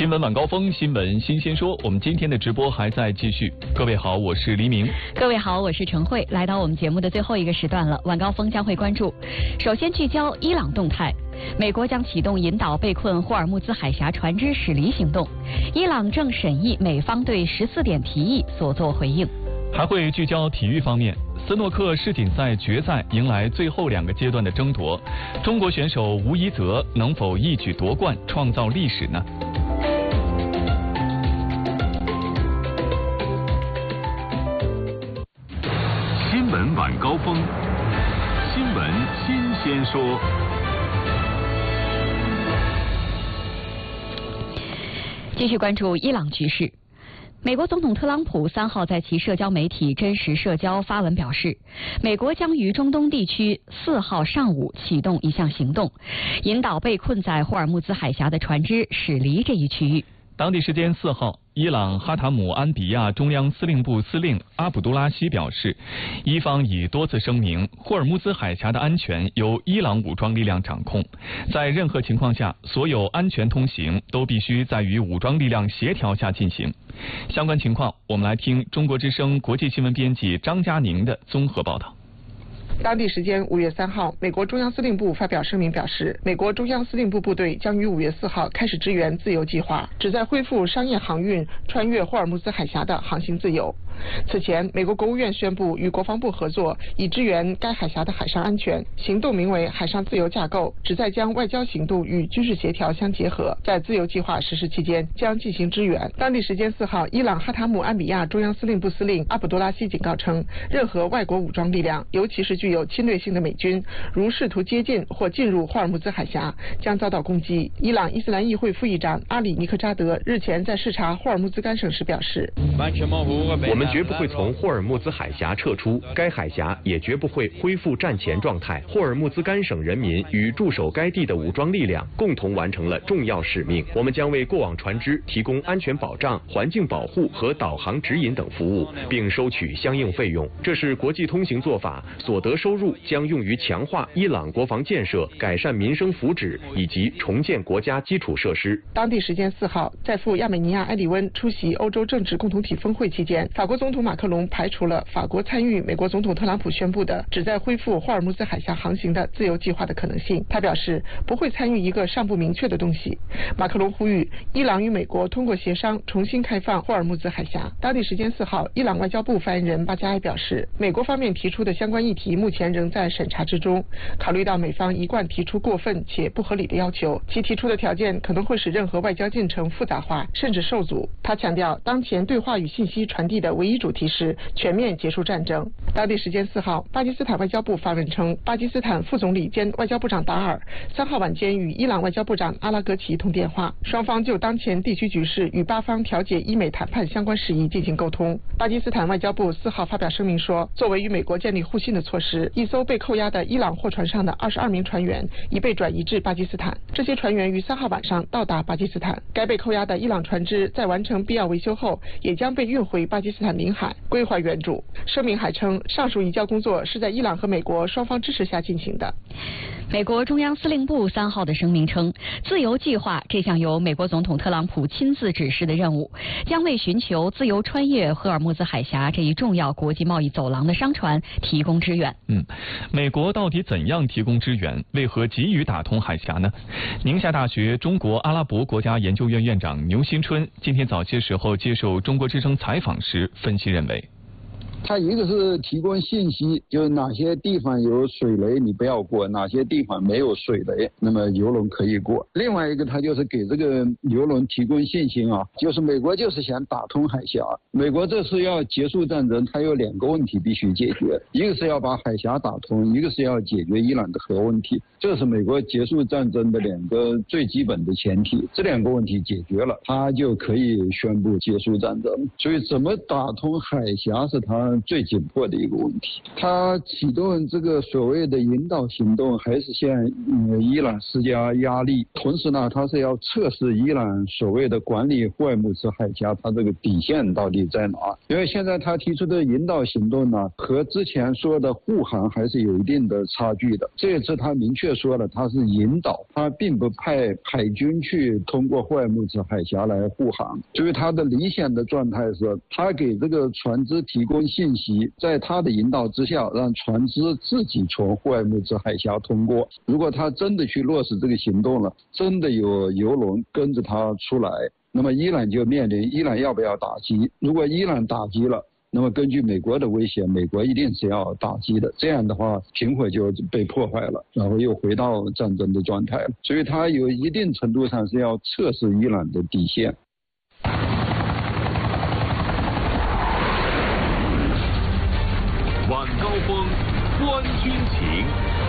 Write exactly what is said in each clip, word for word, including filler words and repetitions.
新闻晚高峰，新闻新鲜说。我们今天的直播还在继续。各位好，我是黎明。 各位好，我是陈慧。来到我们节目的最后一个时段了，晚高峰将会关注。首先聚焦伊朗动态，美国将启动引导被困霍尔木兹海峡船只驶离行动。伊朗正审议美方对十四点提议所作回应。 还会聚焦体育方面。斯诺克世锦赛决赛迎来最后两个阶段的争夺，中国选手吴怡泽能否一举夺冠，创造历史呢？ 新闻晚高峰，新闻新鲜说。 继续关注伊朗局势。美国总统特朗普三号在其社交媒体真实社交发文表示，美国将于中东地区四号上午启动一项行动，引导被困在霍尔木兹海峡的船只驶离这一区域。 当地时间四号，伊朗哈塔姆安比亚中央司令部司令阿卜杜拉希表示，伊方已多次声明，霍尔木兹海峡的安全由伊朗武装力量掌控，在任何情况下，所有安全通行都必须在与武装力量协调下进行。相关情况，我们来听中国之声国际新闻编辑张佳宁的综合报道。 当地时间五月三号，美国中央司令部发表声明表示，美国中央司令部部队将于五月四号开始支援自由计划，旨在恢复商业航运穿越霍尔木兹海峡的航行自由。此前，美国国务院宣布与国防部合作，以支援该海峡的海上安全。行动名为海上自由架构，旨在将外交行动与军事协调相结合，在自由计划实施期间将进行支援。当地时间四号，伊朗哈塔姆安比亚中央司令部司令阿卜杜拉希警告称，任何外国武装力量，尤其是具有侵略性的美军，如试图接近或进入霍尔木兹海峡，将遭到攻击。伊朗伊斯兰议会副议长阿里尼克扎德日前在视察霍尔木兹干省时表示， 我们绝不会从霍尔木兹海峡撤出，该海峡也绝不会恢复战前状态。霍尔木兹干省人民与驻守该地的武装力量共同完成了重要使命。我们将为过往船只提供安全保障、环境保护和导航指引等服务，并收取相应费用。这是国际通行做法，所得收入将用于强化伊朗国防建设、改善民生福祉以及重建国家基础设施。 当地时间四号，在赴亚美尼亚埃里温出席欧洲政治共同体峰会期间，法国总统马克龙排除了法国参与美国总统特朗普宣布的旨在恢复霍尔木兹海峡航行的自由计划的可能性。他表示不会参与一个尚不明确的东西。马克龙呼吁伊朗与美国通过协商重新开放霍尔木兹海峡。当地时间四号，伊朗外交部发言人巴加埃表示，美国方面提出的相关议题目前仍在审查之中。考虑到美方一贯提出过分且不合理的要求，其提出的条件可能会使任何外交进程复杂化，甚至受阻。他强调，当前对话与信息传递的唯一主题是全面结束战争。当地时间四号，巴基斯坦外交部发文称，巴基斯坦副总理兼外交部长达尔三号晚间与伊朗外交部长阿拉格齐通电话，双方就当前地区局势与巴方调解伊美谈判相关事宜进行沟通。巴基斯坦外交部四号发表声明说，作为与美国建立互信的措施，一艘被扣押的伊朗货船上的二十二名船员已被转移至巴基斯坦。这些船员于三号晚上到达巴基斯坦。该被扣押的伊朗船只在完成必要维修后，也将被运回巴基斯坦领海，归还原主。声明还称，上述移交工作是在伊朗和美国双方支持下进行的。 美国中央司令部三号的声明称，自由计划这项由美国总统特朗普亲自指示的任务，将为寻求自由穿越赫尔木兹海峡这一重要国际贸易走廊的商船提供支援。 嗯，美国到底怎样提供支援？为何急于打通海峡呢？宁夏大学中国阿拉伯国家研究院院长牛新春今天早些时候接受中国之声采访时分析认为， 它一个是提供信息，就是哪些地方有水雷你不要过，哪些地方没有水雷，那么油轮可以过。另外一个，它就是给这个油轮提供信心啊，就是美国就是想打通海峡，美国这次要结束战争，它有两个问题必须解决，一个是要把海峡打通，一个是要解决伊朗的核问题，这是美国结束战争的两个最基本的前提。这两个问题解决了，它就可以宣布结束战争。所以怎么打通海峡是它上最紧迫的一个问题。他启动这个所谓的引导行动，还是向嗯伊朗施加压力，同时呢，他是要测试伊朗所谓的管理霍尔木兹海峡，它这个底线到底在哪？因为现在他提出的引导行动呢，和之前说的护航还是有一定的差距的。这一次他明确说了，他是引导，他并不派海军去通过霍尔木兹海峡来护航。所以他的理想的状态是，他给这个船只提供信息，在他的引导之下，让船只自己从霍尔木兹海峡通过。如果他真的去落实这个行动了，真的有油轮跟着他出来，那么伊朗就面临伊朗要不要打击。如果伊朗打击了，那么根据美国的威胁，美国一定是要打击的，这样的话停火就被破坏了，然后又回到战争的状态了。所以它有一定程度上是要测试伊朗的底线。 晚高峰，观军情。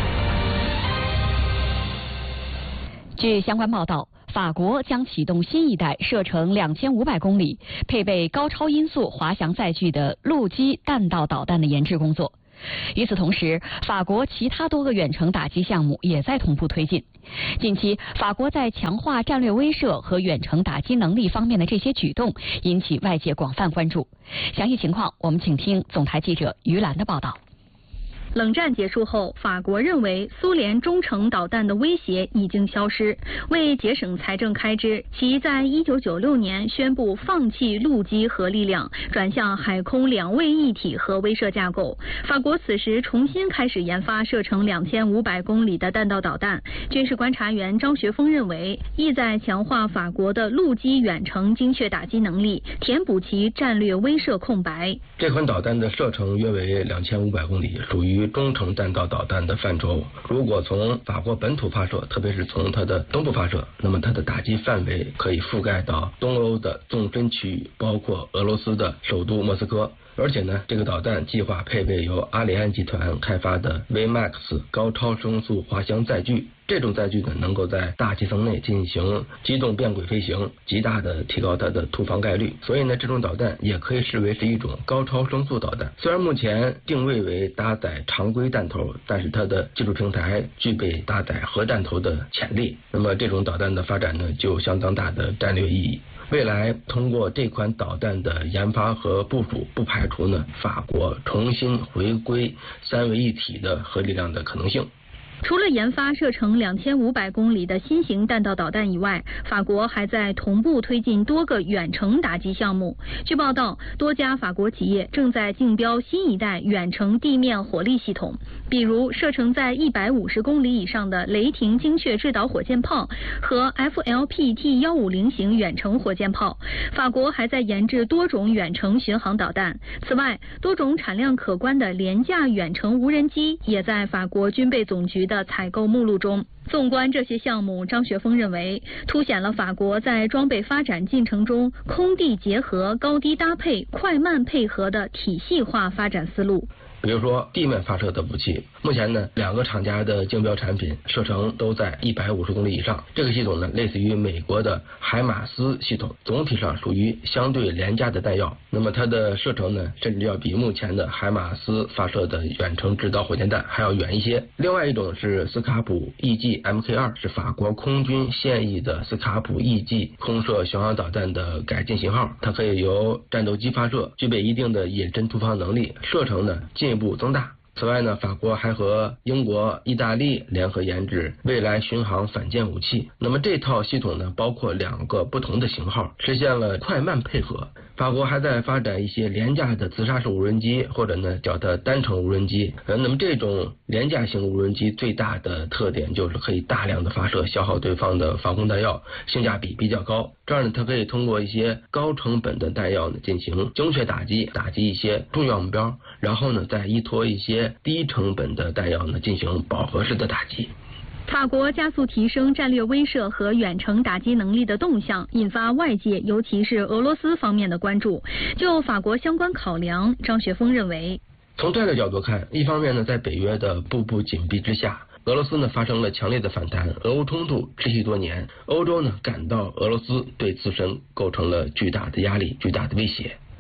据相关报道，法国将启动新一代射程两千五百公里、配备高超音速滑翔载具的陆基弹道导弹的研制工作。与此同时，法国其他多个远程打击项目也在同步推进。近期，法国在强化战略威慑和远程打击能力方面的这些举动，引起外界广泛关注。详细情况，我们请听总台记者于兰的报道。 冷战结束后，法国认为苏联中程导弹的威胁已经消失。为节省财政开支，其在一九九六年宣布放弃陆基核力量，转向海空两位一体核威慑架构。法国此时重新开始研发射程两千五百公里的弹道导弹。军事观察员张学峰认为，意在强化法国的陆基远程精确打击能力，填补其战略威慑空白。 这款导弹的射程约为两千五百公里，属于中程弹道导弹的范畴。如果从法国本土发射，特别是从它的东部发射，那么它的打击范围可以覆盖到东欧的纵深区域，包括俄罗斯的首都莫斯科。而且呢，这个导弹计划配备由阿里安集团开发的 V MAX 高超声速滑翔载具。这种载具呢，能够在大气层内进行机动变轨飞行，极大的提高它的突防概率。所以呢，这种导弹也可以视为是一种高超声速导弹。虽然目前定位为搭载常规弹头，但是它的技术平台具备搭载核弹头的潜力。那么这种导弹的发展呢，就有相当大的战略意义。未来通过这款导弹的研发和部署，不排除呢法国重新回归三位一体的核力量的可能性。 除了研发射程两千五百公里的新型弹道导弹以外，法国还在同步推进多个远程打击项目。据报道，多家法国企业正在竞标新一代远程地面火力系统，比如射程在一百五十公里以上的雷霆精确制导火箭炮和 F L P T 一五零型远程火箭炮。法国还在研制多种远程巡航导弹。此外，多种产量可观的廉价远程无人机也在法国军备总局的采购目录中。纵观这些项目，张学峰认为凸显了法国在装备发展进程中空地结合、高低搭配、快慢配合的体系化发展思路。 比如说地面发射的武器，目前呢两个厂家的竞标产品射程都在一百五十公里以上。这个系统呢类似于美国的海马斯系统，总体上属于相对廉价的弹药。那么它的射程呢甚至要比目前的海马斯发射的远程制导火箭弹还要远一些。另外一种是斯卡普 E G M K 二， 是法国空军现役的斯卡普 E G 空射巡航导弹的改进型号，它可以由战斗机发射，具备一定的隐身突防能力，射程呢进一步增大。此外呢，法国还和英国、意大利联合研制未来巡航反舰武器。那么这套系统呢，包括两个不同的型号，实现了快慢配合。法国还在发展一些廉价的自杀式无人机，或者呢叫它单程无人机。呃，那么这种廉价型无人机最大的特点就是可以大量的发射，消耗对方的防空弹药，性价比比较高。这样呢，它可以通过一些高成本的弹药呢进行精确打击，打击一些重要目标，然后呢再依托一些低成本的弹药呢进行饱和式的打击。 法国加速提升战略威慑和远程打击能力的动向，引发外界尤其是俄罗斯方面的关注。就法国相关考量，张学峰认为， 从战略角度看，一方面呢，在北约的步步紧逼之下，俄罗斯呢发生了强烈的反弹，俄乌冲突持续多年，欧洲呢感到俄罗斯对自身构成了巨大的压力、巨大的威胁。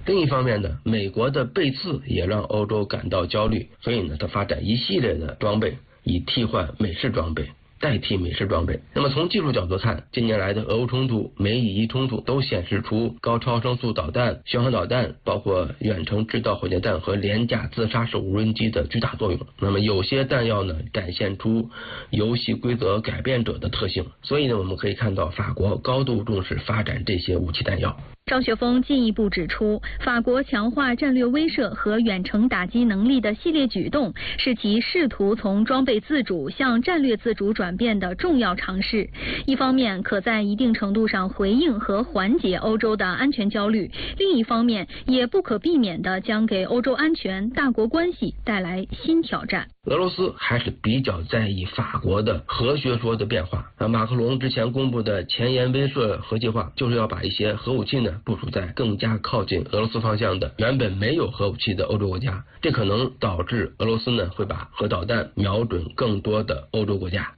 另一方面呢，美国的背刺也让欧洲感到焦虑，所以呢，它发展一系列的装备以替换美式装备，代替美式装备。那么从技术角度看，近年来的俄乌冲突、美以伊冲突都显示出高超声速导弹、巡航导弹，包括远程制导火箭弹和廉价自杀式无人机的巨大作用。那么有些弹药呢，展现出游戏规则改变者的特性。所以呢，我们可以看到法国高度重视发展这些武器弹药。 张雪峰进一步指出，法国强化战略威慑和远程打击能力的系列举动，是其试图从装备自主向战略自主转变的重要尝试。一方面可在一定程度上回应和缓解欧洲的安全焦虑，另一方面也不可避免地将给欧洲安全、大国关系带来新挑战。 俄罗斯还是比较在意法国的核学说的变化。那马克龙之前公布的前沿威慑核计划，就是要把一些核武器呢部署在更加靠近俄罗斯方向的原本没有核武器的欧洲国家，这可能导致俄罗斯呢会把核导弹瞄准更多的欧洲国家。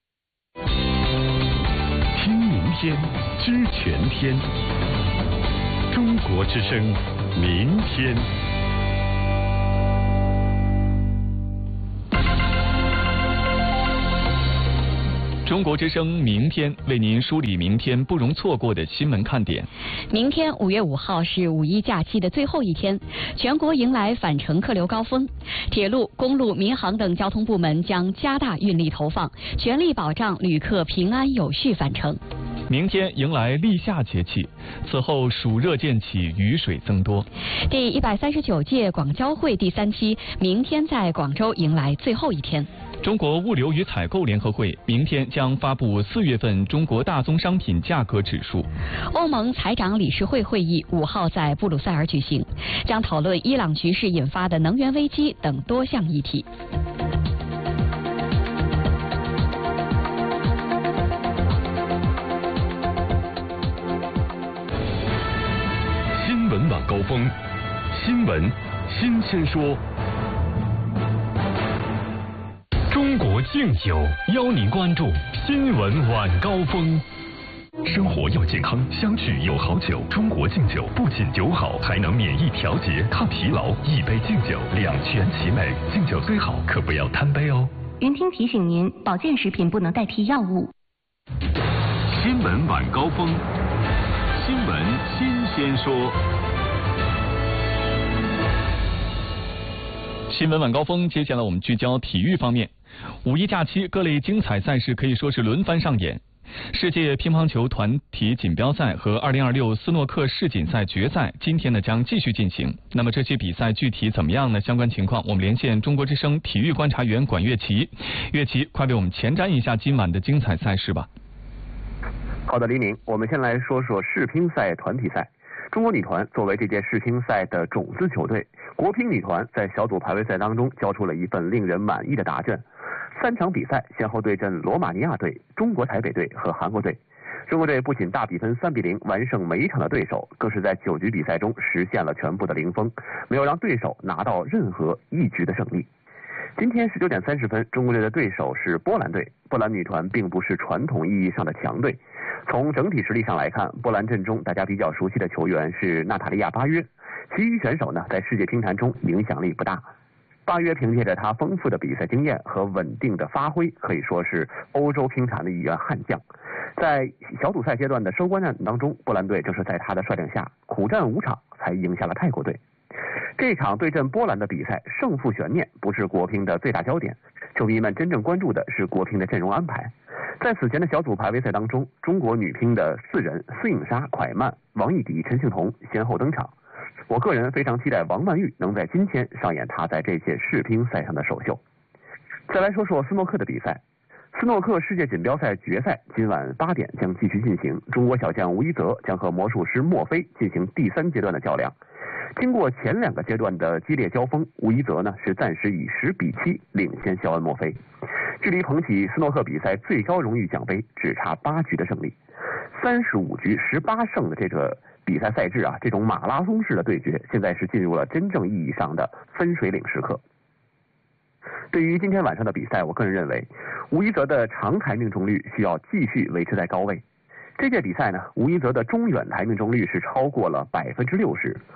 听明天，知全天，中国之声，明天。 中国之声明天为您梳理明天不容错过的新闻看点。 明天五月五号是五一假期的最后一天，全国迎来返程客流高峰，铁路、公路、民航等交通部门将加大运力投放，全力保障旅客平安有序返程。 明天迎来立夏节气，此后暑热渐起，雨水增多。 第一百三十九届广交会第三期明天在广州迎来最后一天。 中国物流与采购联合会明天将发布四月份中国大宗商品价格指数。 欧盟财长理事会会议五号在布鲁塞尔举行，将讨论伊朗局势引发的能源危机等多项议题。 新闻晚高峰，新闻新鲜说。中国敬酒邀您关注新闻晚高峰。生活要健康，相聚有好酒。中国敬酒不仅酒好，还能免疫调节、抗疲劳。一杯敬酒，两全其美。敬酒虽好，可不要贪杯哦。 云听提醒您，保健食品不能代替药物。 新闻晚高峰，新闻新鲜说。 新闻晚高峰，接下来我们聚焦体育方面。五一假期，各类精彩赛事可以说是轮番上演。世界乒乓球团体锦标赛和二零二六斯诺克世锦赛决赛今天呢将继续进行。那么这些比赛具体怎么样呢？相关情况我们连线中国之声体育观察员管乐琪。乐琪，快为我们前瞻一下今晚的精彩赛事吧。 好的，黎明，我们先来说说世乒赛团体赛。中国女团作为这届世乒赛的种子球队，国乒女团在小组排位赛当中交出了一份令人满意的答卷。三场比赛先后对阵罗马尼亚队、中国台北队和韩国队。中国队不仅大比分三比零完胜每一场的对手，更是在九局比赛中实现了全部的零封，没有让对手拿到任何一局的胜利。今天十九点三十分，中国队的对手是波兰队。波兰女团并不是传统意义上的强队，从整体实力上来看，波兰阵中大家比较熟悉的球员是娜塔莉亚·巴约，其余选手呢在世界乒坛中影响力不大。巴约凭借着他丰富的比赛经验和稳定的发挥，可以说是欧洲乒坛的一员悍将。在小组赛阶段的收官战当中，波兰队正是在他的率领下苦战五场才赢下了泰国队。这场对阵波兰的比赛胜负悬念不是国乒的最大焦点，球迷们真正关注的是国乒的阵容安排。在此前的小组排位赛当中，中国女乒的四人孙颖莎、蒯曼、王艺迪、陈幸同先后登场。我个人非常期待王曼玉能在今天上演她在这届世乒赛上的首秀。再来说说斯诺克的比赛。斯诺克世界锦标赛决赛今晚八点将继续进行，中国小将吴一泽将和魔术师墨菲进行第三阶段的较量。经过前两个阶段的激烈交锋，吴一泽呢是暂时以十比七领先肖恩墨菲，距离捧起斯诺克比赛最高荣誉奖杯只差八局的胜利。三十五局十八胜的这个比赛赛制啊，这种马拉松式的对决，现在是进入了真正意义上的分水岭时刻。对于今天晚上的比赛，我个人认为，吴一泽的长台命中率需要继续维持在高位。这届比赛呢，吴一泽的中远台命中率是超过了百分之六十，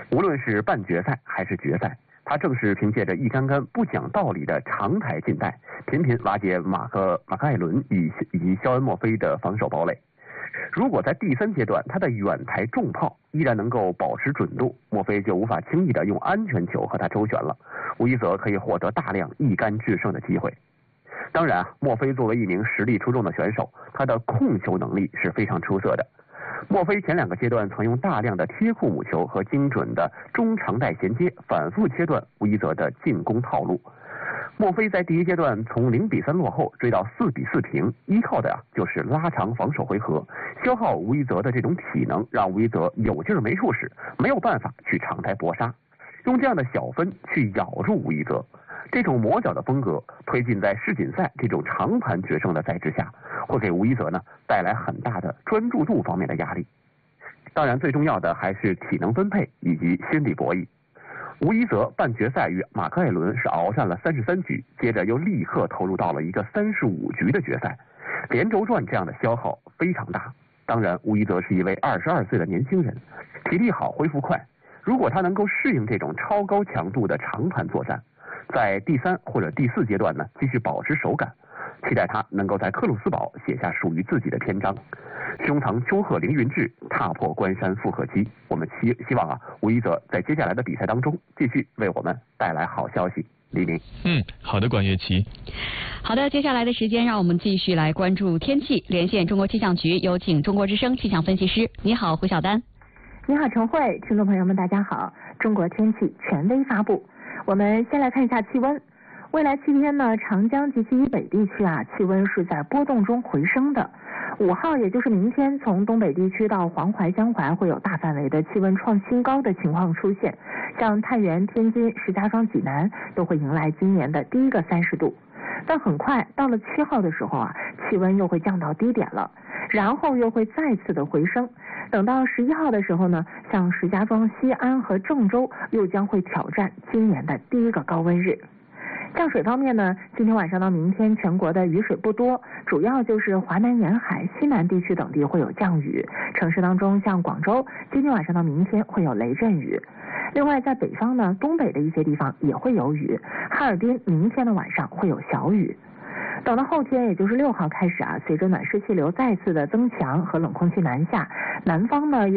无论是半决赛还是决赛，他正是凭借着一杆杆不讲道理的长台近带，频频瓦解马克马克艾伦以以及肖恩莫菲的防守堡垒。如果在第三阶段他的远台重炮依然能够保持准度，莫菲就无法轻易的用安全球和他周旋了，吴一泽可以获得大量一杆制胜的机会。当然啊，莫菲作为一名实力出众的选手，他的控球能力是非常出色的。莫菲前两个阶段曾用大量的贴库姆球和精准的中长带衔接反复切断吴一泽的进攻套路。莫菲在第一阶段从零比三落后追到四比四平，依靠的啊就是拉长防守回合，消耗吴一泽的这种体能，让吴一泽有劲儿没处使，没有办法去长台搏杀，用这样的小分去咬住吴一泽。这种磨脚的风格推进在世锦赛这种长盘决胜的赛制下，会给吴一泽呢带来很大的专注度方面的压力。当然，最重要的还是体能分配以及心理博弈。吴一泽半决赛与马克艾伦是鏖战了三十三局，接着又立刻投入到了一个三十五局的决赛，连轴转这样的消耗非常大。当然，吴一泽是一位二十二岁的年轻人，体力好，恢复快。如果他能够适应这种超高强度的长盘作战，在第三或者第四阶段呢，继续保持手感，期待他能够在克鲁斯堡写下属于自己的篇章。胸膛丘壑凌云志，踏破关山复合击。我们希希望啊，吴一泽在接下来的比赛当中继续为我们带来好消息。李宁， 嗯，好的，管乐琪。 好的，接下来的时间让我们继续来关注天气。连线中国气象局，有请中国之声气象分析师。你好，胡晓丹。 你好，陈慧，听众朋友们，大家好。中国天气权威发布，我们先来看一下气温。未来七天呢，长江及其以北地区啊，气温是在波动中回升的。五号，也就是明天，从东北地区到黄淮、江淮会有大范围的气温创新高的情况出现，像太原、天津、石家庄、济南都会迎来今年的第一个三十度。但很快到了七号的时候啊，气温又会降到低点了，然后又会再次的回升。等到十一号的时候呢，像石家庄、西安和郑州又将会挑战今年的第一个高温日。降水方面呢，今天晚上到明天全国的雨水不多，主要就是华南沿海、西南地区等地会有降雨。城市当中，像广州，今天晚上到明天会有雷阵雨。另外，在北方呢，东北的一些地方也会有雨。哈尔滨明天的晚上会有小雨。等到后天，也就是六号开始啊，随着暖湿气流再次的增强和冷空气南下，南方呢。